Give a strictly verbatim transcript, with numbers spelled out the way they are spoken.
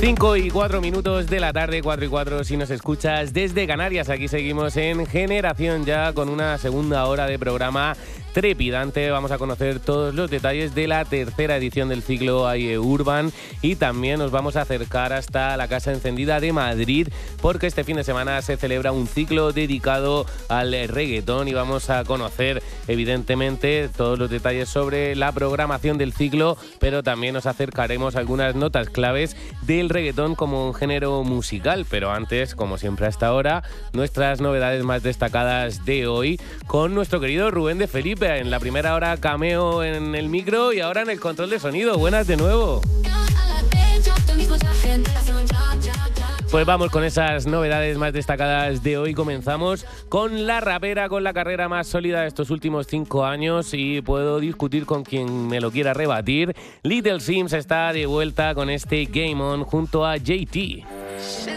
cinco y cuatro minutos de la tarde, cuatro y cuatro si nos escuchas desde Canarias. Aquí seguimos en Generación Ya con una segunda hora de programa trepidante. Vamos a conocer todos los detalles de la tercera edición del ciclo A I E Urban y también nos vamos a acercar hasta la Casa Encendida de Madrid porque este fin de semana se celebra un ciclo dedicado al reggaetón y vamos a conocer evidentemente todos los detalles sobre la programación del ciclo, pero también nos acercaremos a algunas notas claves del reggaetón como un género musical. Pero antes, como siempre hasta ahora, nuestras novedades más destacadas de hoy con nuestro querido Rubén de Felipe. En la primera hora cameo en el micro y ahora en el control de sonido. Buenas de nuevo. Pues vamos con esas novedades más destacadas de hoy. Comenzamos con la rapera con la carrera más sólida de estos últimos cinco años y puedo discutir con quien me lo quiera rebatir. Little Simz está de vuelta con este Game On junto a J T.